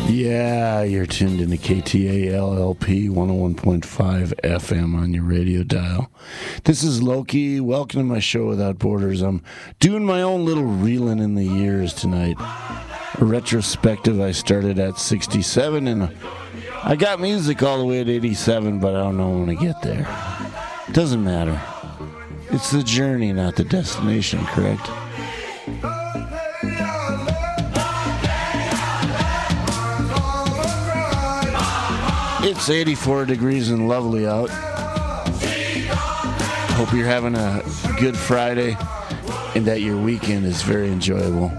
Yeah, you're tuned into KTALLP 101.5 FM on your radio dial. This is Loki. Welcome to my show Without Borders. I'm doing my own little reeling in the years tonight. A retrospective I started at 67, and I got music all the way at 87, but I don't know when to get there. Doesn't matter. It's the journey, not the destination, correct? It's 84 degrees and lovely out. Hope you're having a good Friday and that your weekend is very enjoyable.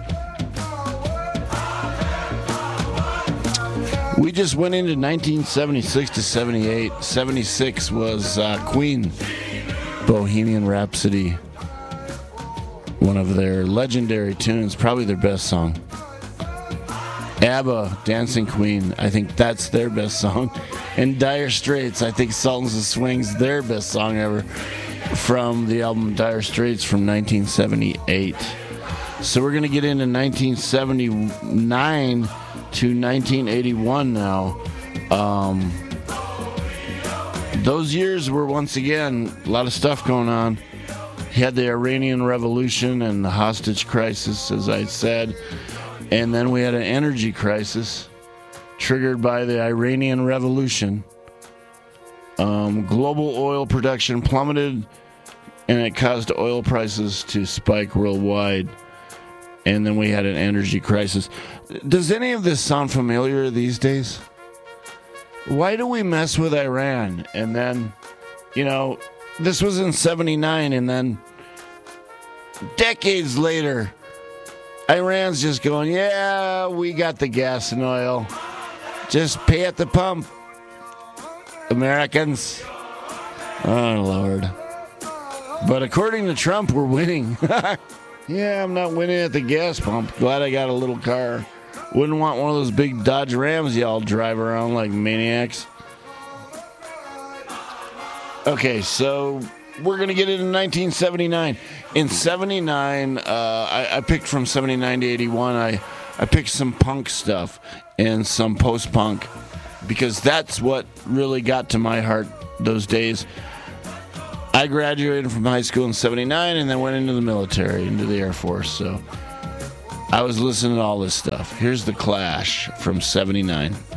We just went into 1976 to 78. 76 was Queen, Bohemian Rhapsody. One of their legendary tunes, probably their best song. ABBA, Dancing Queen, I think that's their best song. And Dire Straits, I think Sultans of Swing's their best song ever, from the album Dire Straits from 1978. So we're going to get into 1979 to 1981 now. Those years were, once again, a lot of stuff going on. You had the Iranian Revolution and the hostage crisis, as I said. And then we had an energy crisis triggered by the Iranian Revolution. Global oil production plummeted, and it caused oil prices to spike worldwide. And then we had an energy crisis. Does any of this sound familiar these days? Why do we mess with Iran? And then, you know, this was in 79, and then decades later, Iran's just going, yeah, we got the gas and oil. Just pay at the pump, Americans. Oh, Lord. But according to Trump, we're winning. Yeah, I'm not winning at the gas pump. Glad I got a little car. Wouldn't want one of those big Dodge Rams y'all drive around like maniacs. Okay, so we're going to get into 1979. In 79, I picked from 79 to 81, I picked some punk stuff and some post-punk because that's what really got to my heart those days. I graduated from high school in 79 and then went into the military, into the Air Force, so I was listening to all this stuff. Here's The Clash from 79.